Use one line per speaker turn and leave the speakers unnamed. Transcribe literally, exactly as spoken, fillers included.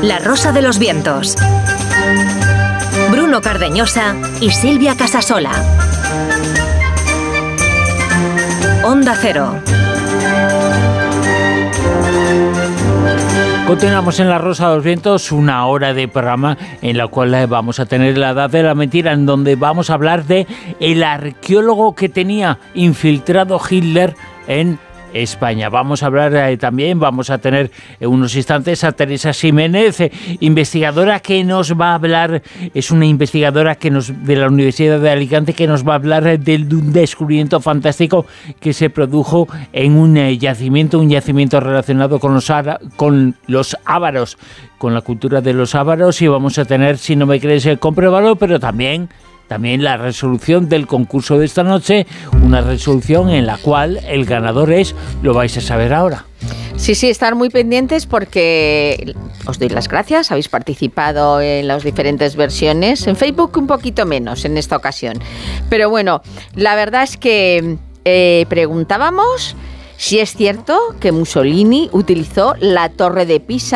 La Rosa de los Vientos. Bruno Cardeñosa y Silvia Casasola. Onda Cero.
Continuamos en La Rosa de los Vientos, una hora de programa en la cual vamos a tener La Edad de la Mentira, en donde vamos a hablar de el arqueólogo que tenía infiltrado Hitler en España. Vamos a hablar eh, también, vamos a tener en unos instantes a Teresa Ximénez, eh, investigadora que nos va a hablar, es una investigadora que nos de la Universidad de Alicante, que nos va a hablar eh, de, de un descubrimiento fantástico que se produjo en un eh, yacimiento, un yacimiento relacionado con los, ara, con los ávaros, con la cultura de los ávaros, y vamos a tener, si no me crees, eh, compruébalo, pero también... También la resolución del concurso de esta noche, una resolución en la cual el ganador es, lo vais a saber ahora.
Sí, sí, estar muy pendientes porque os doy las gracias, habéis participado en las diferentes versiones, en Facebook un poquito menos en esta ocasión. Pero bueno, la verdad es que eh, preguntábamos si es cierto que Mussolini utilizó la Torre de Pisa